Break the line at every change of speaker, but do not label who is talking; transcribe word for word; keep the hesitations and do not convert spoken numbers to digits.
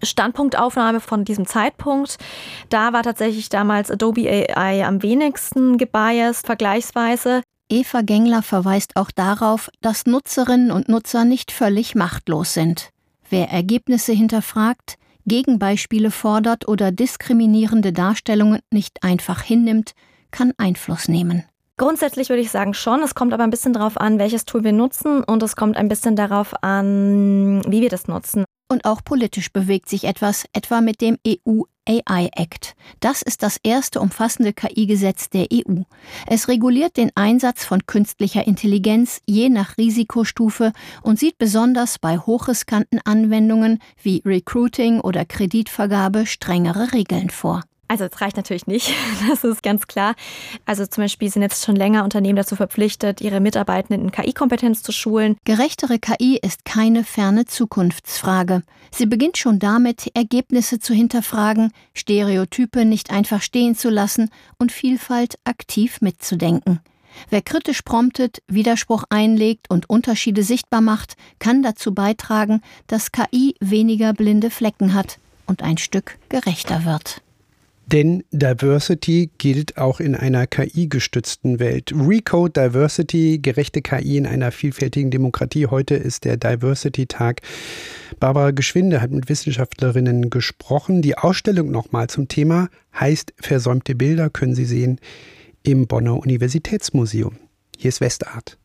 Standpunktaufnahme von diesem Zeitpunkt. Da war tatsächlich damals Adobe A I am wenigsten gebiased, vergleichsweise.
Eva Gengler verweist auch darauf, dass Nutzerinnen und Nutzer nicht völlig machtlos sind. Wer Ergebnisse hinterfragt, Gegenbeispiele fordert oder diskriminierende Darstellungen nicht einfach hinnimmt, kann Einfluss nehmen.
Grundsätzlich würde ich sagen schon. Es kommt aber ein bisschen darauf an, welches Tool wir nutzen, und es kommt ein bisschen darauf an, wie wir das nutzen.
Und auch politisch bewegt sich etwas, etwa mit dem E U-A I-Act. Das ist das erste umfassende K I-Gesetz der E U. Es reguliert den Einsatz von künstlicher Intelligenz je nach Risikostufe und sieht besonders bei hochriskanten Anwendungen wie Recruiting oder Kreditvergabe strengere Regeln vor.
Also es reicht natürlich nicht, das ist ganz klar. Also zum Beispiel sind jetzt schon länger Unternehmen dazu verpflichtet, ihre Mitarbeitenden in K I-Kompetenz zu schulen.
Gerechtere K I ist keine ferne Zukunftsfrage. Sie beginnt schon damit, Ergebnisse zu hinterfragen, Stereotype nicht einfach stehen zu lassen und Vielfalt aktiv mitzudenken. Wer kritisch promptet, Widerspruch einlegt und Unterschiede sichtbar macht, kann dazu beitragen, dass K I weniger blinde Flecken hat und ein Stück gerechter wird.
Denn Diversity gilt auch in einer K I-gestützten Welt. Recode Diversity, gerechte K I in einer vielfältigen Demokratie. Heute ist der Diversity-Tag. Barbara Geschwinde hat mit Wissenschaftlerinnen gesprochen. Die Ausstellung nochmal zum Thema heißt Versäumte Bilder, können Sie sehen im Bonner Universitätsmuseum. Hier ist Westart.